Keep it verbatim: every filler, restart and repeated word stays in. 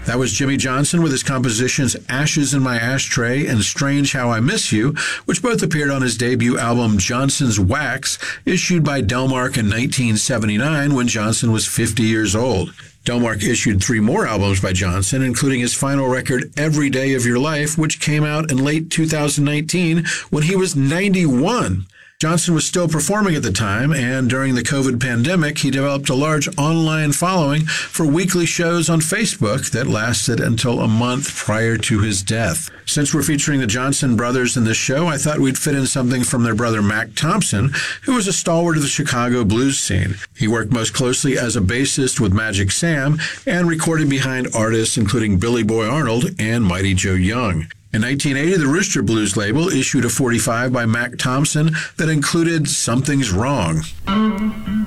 That was Jimmy Johnson with his compositions Ashes in My Ashtray and Strange How I Miss You, which both appeared on his debut album Johnson's Wax, issued by Delmark in nineteen seventy-nine when Johnson was fifty years old. Delmark issued three more albums by Johnson, including his final record, Every Day of Your Life, which came out in late two thousand nineteen when he was ninety-one. Johnson was still performing at the time, and during the COVID pandemic, he developed a large online following for weekly shows on Facebook that lasted until a month prior to his death. Since we're featuring the Johnson brothers in this show, I thought we'd fit in something from their brother Mac Thompson, who was a stalwart of the Chicago blues scene. He worked most closely as a bassist with Magic Sam and recorded behind artists including Billy Boy Arnold and Mighty Joe Young. In nineteen eighty, the Rooster Blues label issued a forty-five by Mac Thompson that included Something's Wrong.